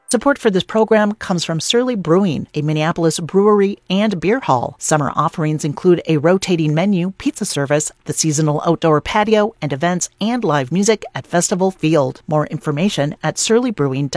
Support for this program comes from Surly Brewing, a Minneapolis brewery and beer hall. Summer offerings include a rotating menu, pizza service, the seasonal outdoor patio, and events and live music at Festival Field. More information at surlybrewing.com.